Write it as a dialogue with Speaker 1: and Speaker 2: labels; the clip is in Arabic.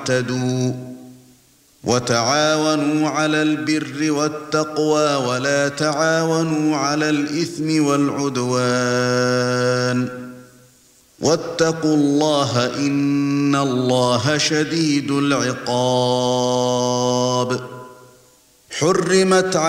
Speaker 1: تَعْتَدُوا وَتَعَاوَنُوا عَلَى الْبِرِّ وَالتَّقْوَى وَلَا تَعَاوَنُوا عَلَى الْإِثْمِ وَالْعُدْوَانِ وَاتَّقُوا اللَّهَ إِنَّ اللَّهَ شَدِيدُ الْعِقَابِ. حُرِّمَتْ